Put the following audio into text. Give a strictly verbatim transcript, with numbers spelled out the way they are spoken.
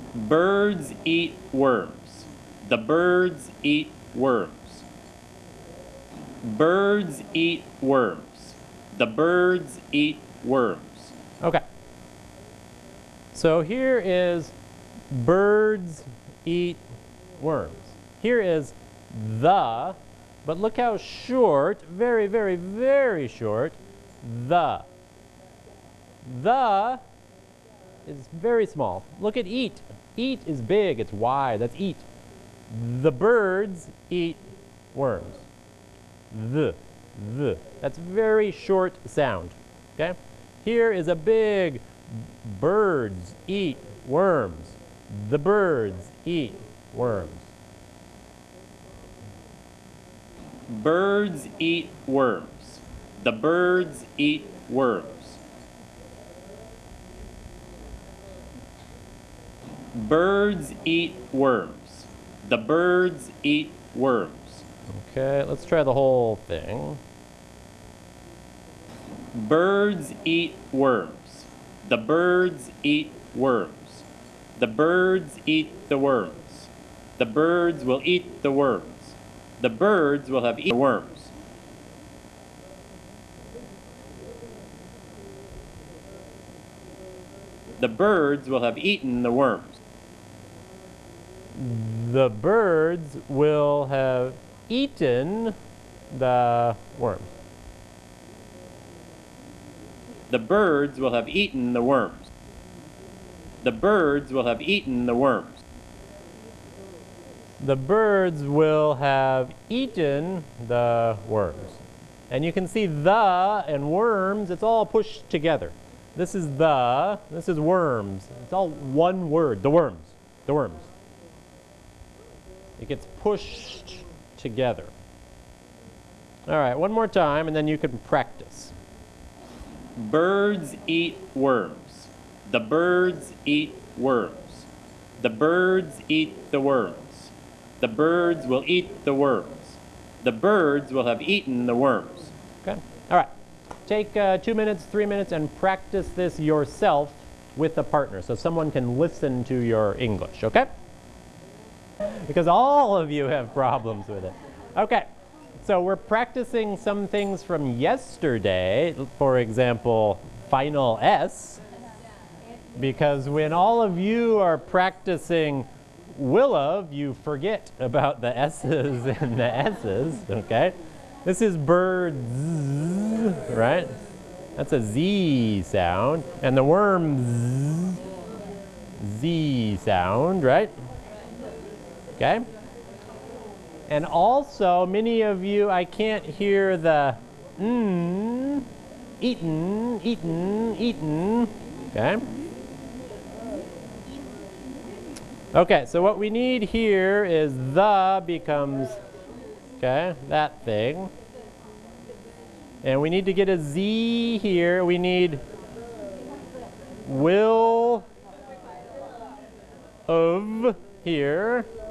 Birds eat worms. The birds eat worms. Birds eat worms. The birds eat worms. Okay. So here is birds eat worms. Here is the, but look how short, very, very, very short, the. The is very small. Look at eat. Eat is big, it's wide, that's eat. The birds eat worms. The, the. That's very short sound, okay? Here is a big birds eat worms. The birds eat worms. Birds eat worms. The birds eat worms. Birds eat worms. The birds eat worms. Okay, let's try the whole thing. Birds eat worms. The birds eat worms. The birds eat the worms. The birds will eat the worms. The birds will have eaten the worms. The birds will have eaten the worms. The birds will have eaten the worms. The birds will have eaten the worms. The birds will have eaten the worms. The birds will have eaten the worms. And you can see the and worms, it's all pushed together. This is the, this is worms. It's all one word, the worms, the worms. It gets pushed together. All right, one more time and then you can practice. Birds eat worms. The birds eat worms. The birds eat the worms. The birds will eat the worms. The birds will have eaten the worms. Okay, all right. Take uh, two minutes, three minutes, and practice this yourself with a partner so someone can listen to your English, okay? Because all of you have problems with it. Okay, so we're practicing some things from yesterday, for example, final S, because when all of you are practicing will of, you forget about the S's and the S's, okay? This is birds, right? That's a Z sound. And the worms, Z sound, right? Okay? And also, many of you, I can't hear the mm, eaten, eaten, eaten, okay? Okay, so what we need here is the becomes, okay, that thing. And we need to get a Z here. We need will of here.